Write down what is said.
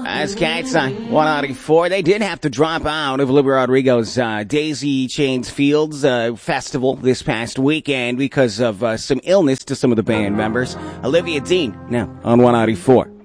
As Cats on 194, they did have to drop out of Olivia Rodrigo's Daisy Chains Fields festival this past weekend because of some illness to some of the band members. Olivia Dean, now on 194.